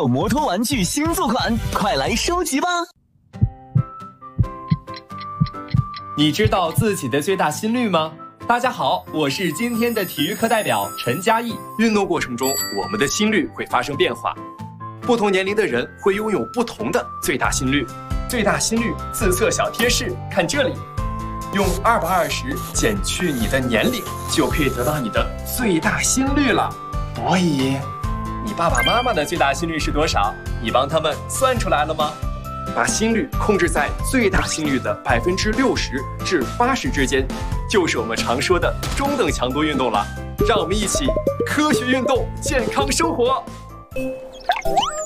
手摩托玩具新作款，快来收集吧！ 你知道自己的最大心率吗？大家好，我是今天的体育课代表陈嘉译。 运动过程中，我们的心率会发生变化，不同年龄的人会拥有不同的最大心率。最大心率自测小贴士，看这里，用220减去你的年龄，就可以得到你的最大心率了。所以，你爸爸妈妈的最大心率是多少？你帮他们算出来了吗？把心率控制在最大心率的60%至80%之间，就是我们常说的中等强度运动了。让我们一起科学运动，健康生活。